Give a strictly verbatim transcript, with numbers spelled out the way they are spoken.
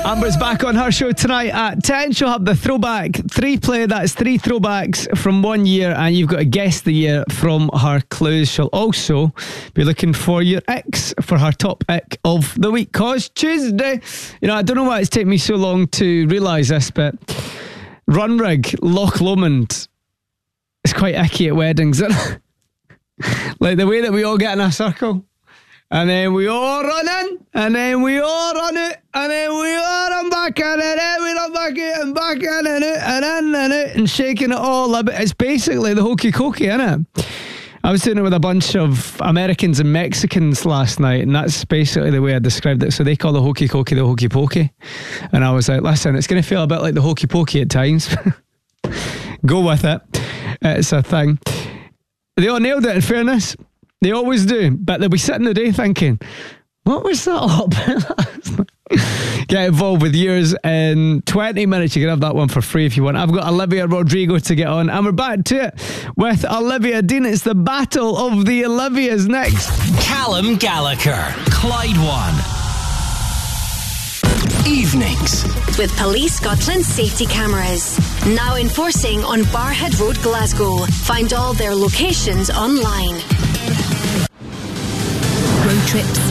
Amber's back on her show tonight at ten. She'll have the throwback three play. That's three throwbacks from one year, and you've got to guess the year from her clues. She'll also be looking for your X for her top ick of the week. Cause Tuesday, you know, I don't know why it's taken me so long to realise this, but Runrig, Loch Lomond is quite icky at weddings, isn't it? Like the way that we all get in a circle. And then we all run in, and then we all run it, and then we all run back in, and then we run back in, and back in, and out, and in, and out, and shaking it all a bit. It's basically the hokey cokey, isn't it? I was doing it with a bunch of Americans and Mexicans last night, and that's basically the way I described it. So they call the hokey cokey the hokey pokey. And I was like, listen, it's going to feel a bit like the hokey pokey at times. Go with it. It's a thing. They all nailed it, in fairness. They always do, but they'll be sitting the day thinking, what was that all about? Get involved with yours in twenty minutes. You can have that one for free if you want. I've got Olivia Rodrigo to get on, and we're back to it with Olivia Dean. It's the battle of the Olivias next. Callum Gallagher, Clyde One. Evenings. With Police Scotland safety cameras. Now enforcing on Barhead Road, Glasgow. Find all their locations online. Road trips